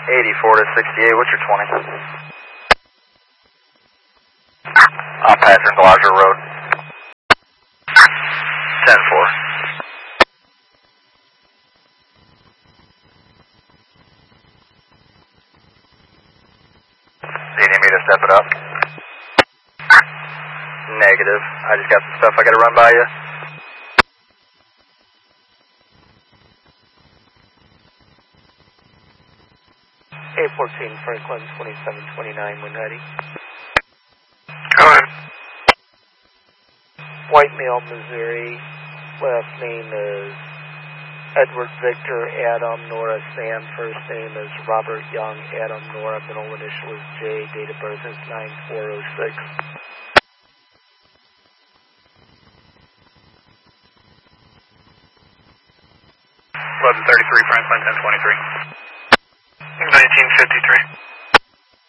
84 to 68, what's your 20? Passenger Gloucester Road. 10-4. Do you need me to step it up? Negative. I just got some stuff I gotta run by you. A14 Franklin 2729 when ready. Go ahead. White Male, Missouri. Last name is Edward Victor Adam Nora Sam. First name is Robert Young Adam Nora. Middle initial is J. Date of birth is 9406. 1133 Franklin 1023. 1952